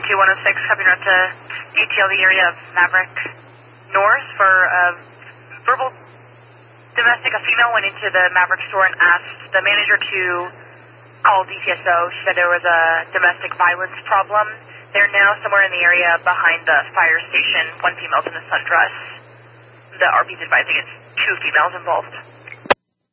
106, coming out to detail the area of Maverick North for verbal domestic. A female went into the Maverick store and asked the manager to call DCSO. She said there was a domestic violence problem. They're now somewhere in the area behind the fire station. One female's in a sundress. The RP's advising it's 2 females involved.